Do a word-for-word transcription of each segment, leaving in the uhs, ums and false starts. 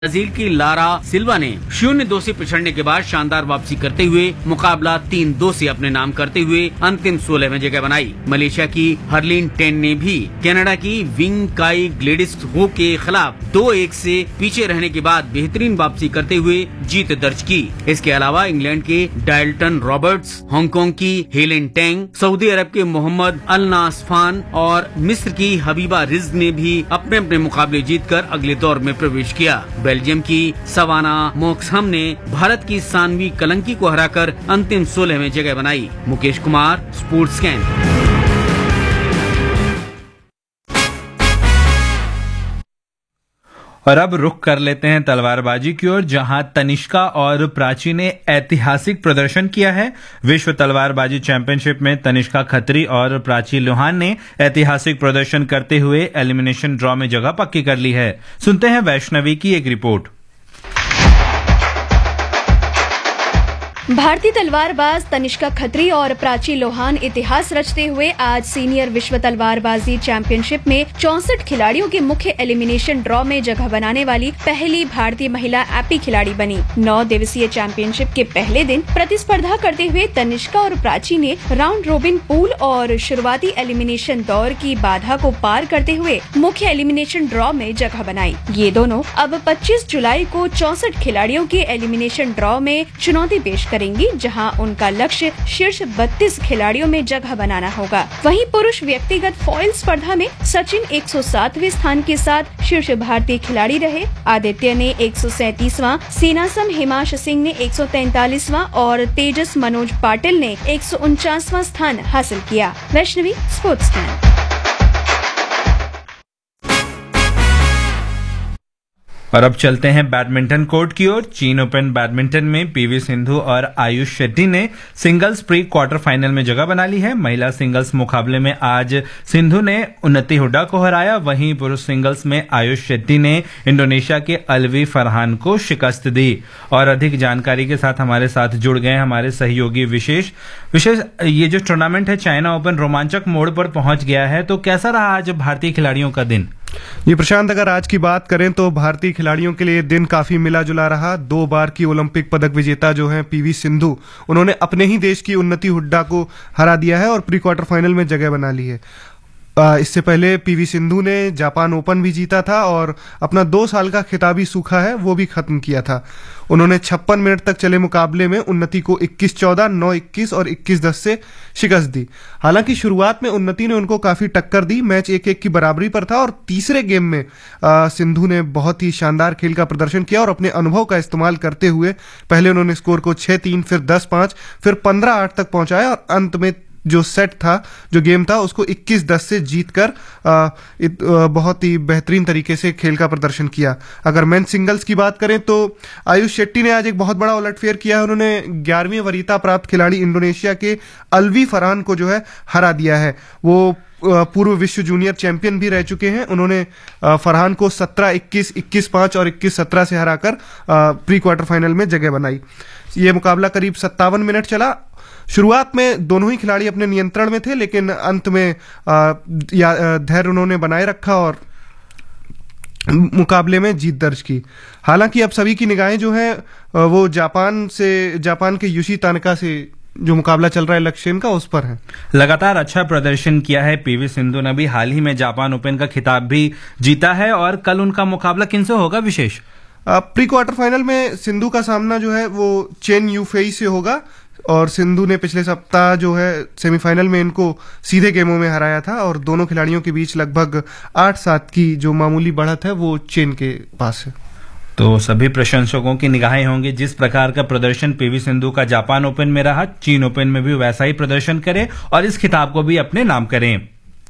Brazil की Lara सिल्वा ने शून्य दो से पिछड़ने के बाद शानदार वापसी करते हुए मुकाबला तीन दो से अपने नाम करते हुए अंतिम सोलह में जगह बनाई। मलेशिया की हरलिन टेन ने भी कनाडा की विंग काई ग्लेडिस हो के खिलाफ दो एक से पीछे रहने के बाद बेहतरीन वापसी करते हुए जीत दर्ज की। इसके अलावा इंग्लैंड के डायल्टन रॉबर्ट्स, हांगकांग की हेलेन टेंग, सऊदी अरब के मोहम्मद अल नासफान और मिस्र की हबीबा रिज्क ने भी अपने अपने मुकाबले जीतकर अगले दौर में प्रवेश किया। बेल्जियम की सवाना मोक्सहम ने भारत की सानवी कलंकी को हराकर अंतिम सोलह में जगह बनाई। Mukesh Kumar, sports scan. और अब रुख कर लेते हैं तलवारबाजी की ओर, जहां तनिष्का और प्राची ने ऐतिहासिक प्रदर्शन किया है। विश्व तलवारबाजी चैंपियनशिप में तनिष्का खत्री और प्राची लोहान ने ऐतिहासिक प्रदर्शन करते हुए एलिमिनेशन ड्रॉ में जगह पक्की कर ली है। सुनते हैं वैष्णवी की एक रिपोर्ट। भारतीय तलवारबाज तनिष्का खत्री और प्राची लोहान इतिहास रचते हुए आज सीनियर विश्व तलवारबाजी चैंपियनशिप में चौसठ खिलाड़ियों के मुख्य एलिमिनेशन ड्रॉ में जगह बनाने वाली पहली भारतीय महिला एपी खिलाड़ी बनी। नौ दिवसीय चैंपियनशिप के पहले दिन प्रतिस्पर्धा करते हुए तनिष्का और प्राची ने राउंड रोबिन पूल और शुरुआती एलिमिनेशन दौर की बाधा को पार करते हुए मुख्य एलिमिनेशन ड्रॉ में जगह बनाई। ये दोनों अब पच्चीस जुलाई को चौसठ खिलाड़ियों के एलिमिनेशन ड्रॉ में चुनौती पेश करेंगी, जहां उनका लक्ष्य शीर्ष बत्तीस खिलाड़ियों में जगह बनाना होगा। वहीं पुरुष व्यक्तिगत फॉइल स्पर्धा में सचिन एक सौ सातवें स्थान के साथ शीर्ष भारतीय खिलाड़ी रहे। आदित्य ने एक सौ सैंतीसवां, सेनासम हिमांश सिंह ने एक सौ तैंतालीसवां और तेजस मनोज पाटिल ने एक सौ उनचासवां स्थान हासिल किया। Vaishnavi, sports scan. और अब चलते हैं बैडमिंटन कोर्ट की ओर। चीन ओपन बैडमिंटन में पीवी सिंधु और आयुष शेट्टी ने सिंगल्स प्री क्वार्टर फाइनल में जगह बना ली है। महिला सिंगल्स मुकाबले में आज सिंधु ने उन्नति हुड्डा को हराया, वहीं पुरुष सिंगल्स में आयुष शेट्टी ने इंडोनेशिया के अलवी फरहान को शिकस्त दी। और अधिक जानकारी के साथ हमारे साथ जुड़ गए हमारे सहयोगी विशेष विशेष ये जो टूर्नामेंट है चाइना ओपन रोमांचक मोड़ पर पहुंच गया है, तो कैसा रहा आज भारतीय खिलाड़ियों का दिन? ये प्रशांत, अगर आज की बात करें तो भारतीय खिलाड़ियों के लिए दिन काफी मिला जुला रहा। दो बार की ओलंपिक पदक विजेता जो हैं पीवी सिंधु, उन्होंने अपने ही देश की उन्नति हुड्डा को हरा दिया है और प्री क्वार्टर फाइनल में जगह बना ली है। इससे पहले पीवी सिंधु ने जापान ओपन भी जीता था और अपना दो साल का खिताबी सूखा है वो भी खत्म किया था। उन्होंने छप्पन मिनट तक चले मुकाबले में उन्नति को इक्कीस चौदह, नौ इक्कीस और इक्कीस दस से शिकस्त दी। हालांकि शुरुआत में उन्नति ने उनको काफी टक्कर दी, मैच एक एक की बराबरी पर था और तीसरे गेम में आ, सिंधु ने बहुत ही शानदार खेल का प्रदर्शन किया और अपने अनुभव का इस्तेमाल करते हुए पहले उन्होंने स्कोर को छह तीन, फिर दस पांच, फिर पंद्रह आठ तक पहुंचाया और अंत में जो सेट था, जो गेम था, उसको इक्कीस दस से जीतकर बहुत ही बेहतरीन तरीके से खेल का प्रदर्शन किया। अगर मेन सिंगल्स की बात करें तो आयुष शेट्टी ने आज एक बहुत बड़ा उलटफेर किया है। उन्होंने ग्यारहवीं वरीयता प्राप्त खिलाड़ी इंडोनेशिया के अलवी फरहान को जो है हरा दिया है। वो पूर्व विश्व जूनियर चैंपियन भी रह चुके हैं। उन्होंने फरहान को सत्रह इक्कीस, इक्कीस पांच और इक्कीस सत्रह से हराकर प्री क्वार्टर फाइनल में जगह बनाई। ये मुकाबला करीब सत्तावन मिनट चला। शुरुआत में दोनों ही खिलाड़ी अपने नियंत्रण में थे, लेकिन अंत में धैर्य उन्होंने बनाए रखा और मुकाबले में जीत दर्ज की। हालांकि अब सभी की निगाहें जो है वो जापान से जापान के युशी तानका से जो मुकाबला चल रहा है लक्ष्यन का, उस पर है। लगातार अच्छा प्रदर्शन किया है पीवी सिंधु ने भी, हाल ही में जापान ओपन का खिताब भी जीता है। और कल उनका मुकाबला किनसे होगा विशेष? प्री क्वार्टर फाइनल में सिंधु का सामना जो है वो चेन यूफेई से होगा और सिंधु ने पिछले सप्ताह जो है सेमीफाइनल में इनको सीधे गेमों में हराया था और दोनों खिलाड़ियों के बीच लगभग आठ सात की जो मामूली बढ़त है वो चेन के पास है। तो सभी प्रशंसकों की निगाहें होंगी, जिस प्रकार का प्रदर्शन पीवी सिंधु का जापान ओपन में रहा, चीन ओपन में भी वैसा ही प्रदर्शन करें और इस खिताब को भी अपने नाम करें।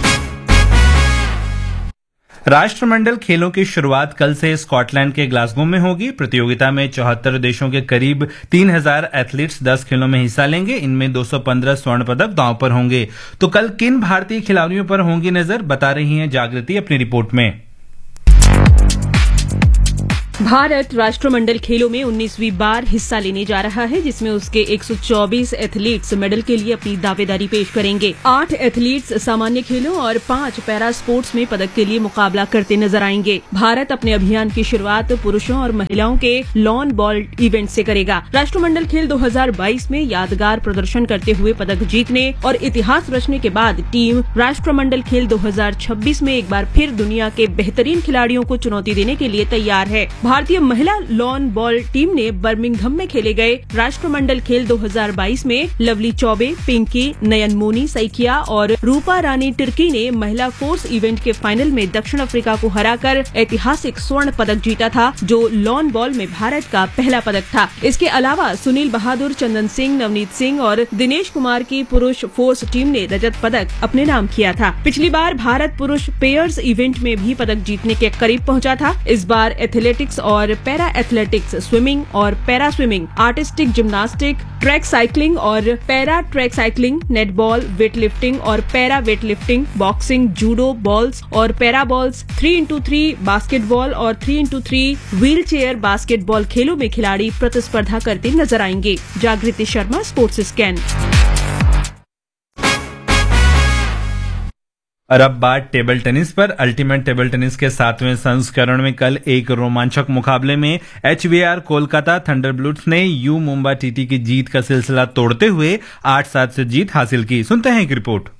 राष्ट्रमंडल खेलों की शुरुआत कल से स्कॉटलैंड के ग्लासगो में होगी। प्रतियोगिता में चौहत्तर देशों के करीब तीन हज़ार एथलीट्स दस खेलों में हिस्सा लेंगे। इनमें दो सौ पंद्रह स्वर्ण पदक दांव पर होंगे। तो कल किन भारतीय खिलाड़ियों पर होंगी नजर, बता रही हैं जागृति अपनी रिपोर्ट में। भारत राष्ट्रमंडल खेलों में उन्नीसवीं बार हिस्सा लेने जा रहा है, जिसमें उसके एक सौ चौबीस एथलीट्स मेडल के लिए अपनी दावेदारी पेश करेंगे। आठ एथलीट्स सामान्य खेलों और पांच पैरा स्पोर्ट्स में पदक के लिए मुकाबला करते नजर आएंगे। भारत अपने अभियान की शुरुआत पुरुषों और महिलाओं के लॉन बॉल इवेंट से करेगा। राष्ट्रमंडल खेल दो हज़ार बाईस में यादगार प्रदर्शन करते हुए पदक जीतने और इतिहास रचने के बाद टीम राष्ट्रमंडल खेल दो हज़ार छब्बीस में एक बार फिर दुनिया के बेहतरीन खिलाड़ियों को चुनौती देने के लिए तैयार है। भारतीय महिला लॉन बॉल टीम ने बर्मिंघम में खेले गए राष्ट्रमंडल खेल दो हज़ार बाईस में लवली चौबे, पिंकी, नयन मोनी सैकिया और रूपा रानी तिर्की ने महिला फोर्स इवेंट के फाइनल में दक्षिण अफ्रीका को हराकर ऐतिहासिक स्वर्ण पदक जीता था, जो लॉन बॉल में भारत का पहला पदक था। इसके अलावा सुनील बहादुर, चंदन सिंह, नवनीत सिंह और दिनेश कुमार की पुरुष फोर्स टीम ने रजत पदक अपने नाम किया था। पिछली बार भारत पुरुष पेयर्स इवेंट में भी पदक जीतने के करीब पहुंचा था। इस बार एथलेटिक्स और पैरा एथलेटिक्स, स्विमिंग और para swimming, artistic gymnastic, track cycling और para track cycling, netball, weight lifting और para weight lifting, boxing, judo, balls और para balls, three into three basketball और three into three wheel chair basketball खेलों में खिलाड़ी प्रतिस्पर्धा करते नजर आएंगे। जागृति शर्मा, स्पोर्ट्स स्कैन। और अब बात टेबल टेनिस पर। अल्टीमेट टेबल टेनिस के सातवें संस्करण में कल एक रोमांचक मुकाबले में एचवीआर कोलकाता थंडरबर्ड्स ने यू मुंबा टीटी की जीत का सिलसिला तोड़ते हुए आठ सात से जीत हासिल की। सुनते हैं एक report.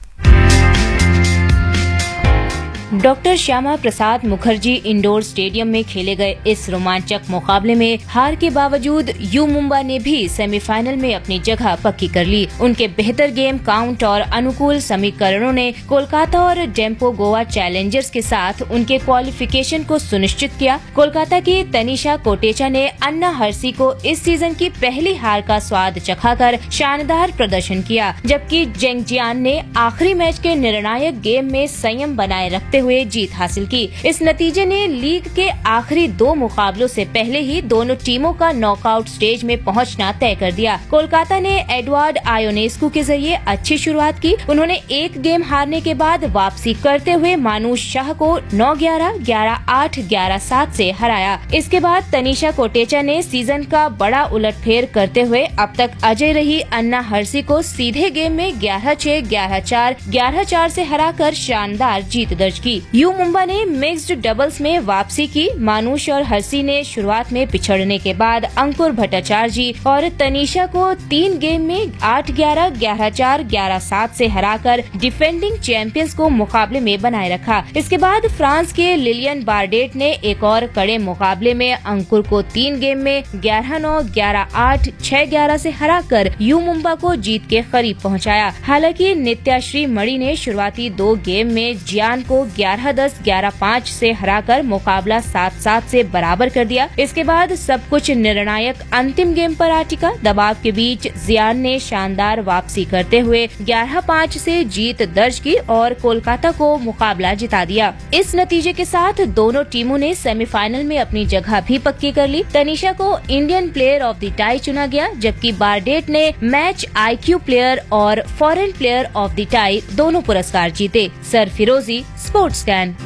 Doctor Shyama Prasad Mukherjee indoor stadium में खेले गए इस रोमांचक मुकाबले में हार के बावजूद यू मुंबा ने भी सेमीफाइनल में अपनी जगह पक्की कर ली। उनके बेहतर गेम काउंट और अनुकूल समीकरणों ने कोलकाता और डेम्पो गोवा चैलेंजर्स के साथ उनके क्वालिफिकेशन को सुनिश्चित किया। कोलकाता की तनिषा कोटेचा ने अन्ना हर्सी को इस सीजन की पहली हार का स्वाद चखाकर शानदार प्रदर्शन किया, जबकि जेंगजियान ने आखिरी मैच के निर्णायक गेम में संयम बनाए रखते हुए जीत हासिल की। इस नतीजे ने लीग के आखिरी दो मुकाबलों से पहले ही दोनों टीमों का नॉकआउट स्टेज में पहुंचना तय कर दिया। कोलकाता ने एडवर्ड आयोनेस्कू के जरिए अच्छी शुरुआत की। उन्होंने एक गेम हारने के बाद वापसी करते हुए मानुष शाह को नौ ग्यारह, ग्यारह आठ, ग्यारह सात से हराया। इसके बाद तनिषा कोटेचा ने सीजन का बड़ा उलटफेर करते हुए अब तक अजय रही अन्ना हर्सी को सीधे गेम में ग्यारह छह, ग्यारह चार, ग्यारह चार से हराकर शानदार जीत दर्ज की। यू मुंबा ने मिक्स्ड डबल्स में वापसी की। मानुष और हर्सी ने शुरुआत में पिछड़ने के बाद अंकुर भट्टाचार्य और तनिषा को तीन गेम में आठ ग्यारह, ग्यारह चार, ग्यारह सात से हराकर डिफेंडिंग चैंपियंस को मुकाबले में बनाए रखा। इसके बाद फ्रांस के लिलियन बार्डेट ने एक और कड़े मुकाबले में अंकुर को तीन गेम में ग्यारह नौ, ग्यारह आठ, छह ग्यारह से हराकर यू मुंबा को जीत के करीब पहुंचाया। हालांकि नित्याश्री मणि ने शुरुआती दो गेम में जियान को ग्यारह दस, ग्यारह पाँच से हराकर मुकाबला सात सात से बराबर कर दिया। इसके बाद सब कुछ निर्णायक अंतिम गेम पर आ टिका। दबाव के बीच जियान ने शानदार वापसी करते हुए ग्यारह पाँच से जीत दर्ज की और कोलकाता को मुकाबला जिता दिया। इस नतीजे के साथ दोनों टीमों ने सेमीफाइनल में अपनी जगह भी पक्की कर ली। तनिषा को Indian player of the tie चुना गया, जबकि बार्डेट ने मैच आईक्यू प्लेयर और foreign player of the tie दोनों पुरस्कार जीते। सर फिरोजी, स्पोर्ट्स स्कैन।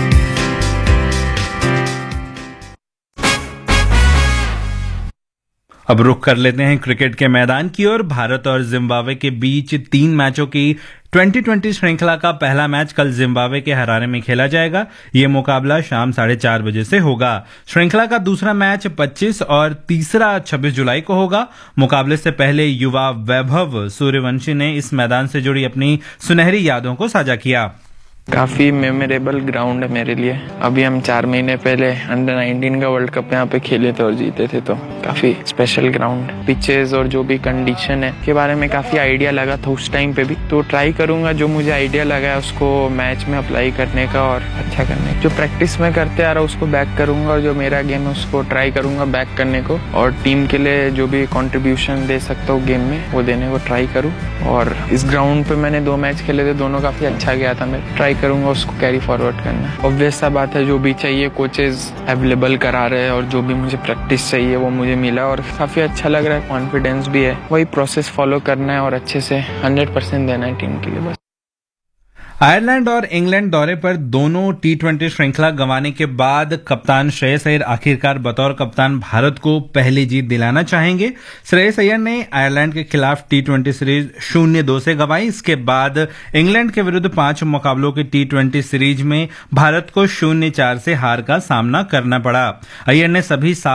अब रुख कर लेते हैं क्रिकेट के मैदान की ओर। भारत और जिम्बाब्वे के बीच तीन मैचों की ट्वेंटी ट्वेंटी श्रृंखला का पहला मैच कल जिम्बाब्वे के हरारे में खेला जाएगा। ये मुकाबला शाम साढ़े चार बजे से होगा। श्रृंखला का दूसरा मैच पच्चीस और तीसरा छब्बीस जुलाई को होगा। मुकाबले से पहले युवा वैभव सूर्यवंशी ने इस मैदान से जुड़ी अपनी सुनहरी यादों को साझा किया। काफ़ी मेमोरेबल ग्राउंड है मेरे लिए। अभी हम चार महीने पहले अंडर नाइनटीन का वर्ल्ड कप यहाँ पे खेले थे और जीते थे, तो काफ़ी स्पेशल ग्राउंड। पिचेस और जो भी कंडीशन है के बारे में काफ़ी आइडिया लगा था उस टाइम पे भी, तो ट्राई करूँगा जो मुझे आइडिया लगा है उसको मैच में अप्लाई करने का और अच्छा करने का। जो प्रैक्टिस में करते आ रहा हूँ उसको बैक करूँगा और जो मेरा गेम है उसको ट्राई करूँगा बैक करने को, और टीम के लिए जो भी कॉन्ट्रीब्यूशन दे सकता हूँ गेम में वो देने को ट्राई करूँ। और इस ग्राउंड पे मैंने दो मैच खेले थे, दोनों काफ़ी अच्छा गया था। मैं ट्राई करूंगा उसको कैरी फॉरवर्ड करना। ऑब्वियस सा बात है, जो भी चाहिए कोचेस अवेलेबल करा रहे हैं और जो भी मुझे प्रैक्टिस चाहिए वो मुझे मिला और काफ़ी अच्छा लग रहा है, कॉन्फिडेंस भी है। वही प्रोसेस फॉलो करना है और अच्छे से हंड्रेड परसेंट देना है टीम के लिए बस। आयरलैंड और इंग्लैंड दौरे पर दोनों टी ट्वेंटी श्रृंखला गंवाने के बाद कप्तान श्रेयस अय्यर आखिरकार बतौर कप्तान भारत को पहली जीत दिलाना चाहेंगे। श्रेयस अय्यर ने आयरलैंड के खिलाफ टी ट्वेंटी सीरीज शून्य दो से गंवाई। इसके बाद इंग्लैंड के विरुद्ध पांच मुकाबलों की टी ट्वेंटी सीरीज में भारत को शून्य चार से हार का सामना करना पड़ा। अय्यर ने सभी